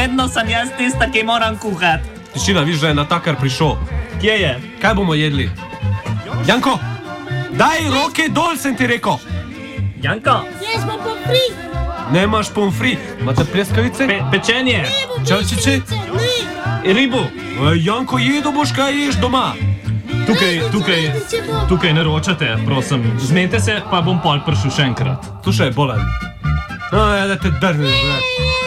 Vedno sem jaz tista, ki moram kuhati. Tišina, viš, da je natakar prišel. Kje je? Kaj bomo jedli? Janko, daj roke dol, sem ti rekel. Janko? Jaz bom pomfrit. Nemaš pomfrit. Imate pleskavice? Pečenje? Čalčiče? Ribu? Janko, jedo boš, kaj ješ doma. Tukaj ne ročate, prosim. Zmenite se, pa bom pol prišel še enkrat. Tu še je bolan. No, da te drneš,